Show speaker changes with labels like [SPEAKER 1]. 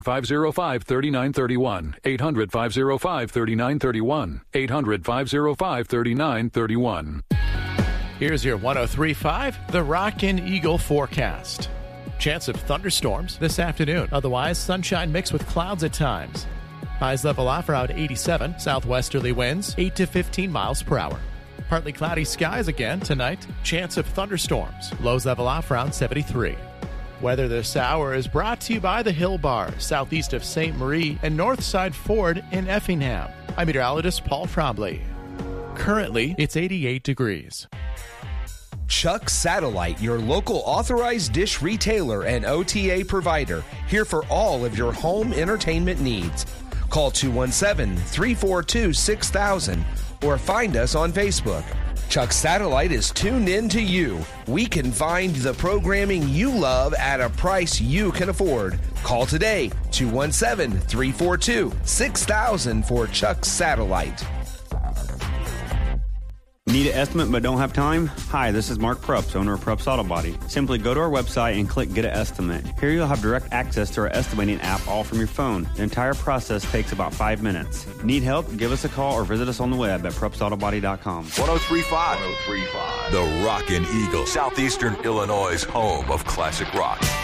[SPEAKER 1] 800-505-3931. 800-505-3931. 800-505-3931.
[SPEAKER 2] Here's your 103.5 The Rockin' Eagle forecast. Chance of thunderstorms this afternoon. Otherwise, sunshine mixed with clouds at times. Highs level off around 87. Southwesterly winds 8 to 15 miles per hour. Partly cloudy skies again tonight. Chance of thunderstorms. Lows level off around 73. Weather this hour is brought to you by the Hill Bar, southeast of St. Marie and Northside Ford in Effingham. I'm meteorologist Paul Trombley. Currently, it's 88 degrees.
[SPEAKER 3] Chuck Satellite, your local authorized dish retailer and OTA provider, here for all of your home entertainment needs. Call 217-342-6000 or find us on Facebook. Chuck Satellite is tuned in to you. We can find the programming you love at a price you can afford. Call today, 217-342-6000 for Chuck Satellite.
[SPEAKER 4] Need an estimate but don't have time? Hi, this is Mark Prups, owner of Prups Auto Body. Simply go to our website and click Get an Estimate. Here you'll have direct access to our estimating app all from your phone. The entire process takes about 5 minutes. Need help? Give us a call or visit us on the web at PrupsAutoBody.com.
[SPEAKER 5] 103.5. The Rockin' Eagle, Southeastern Illinois' home of classic rock.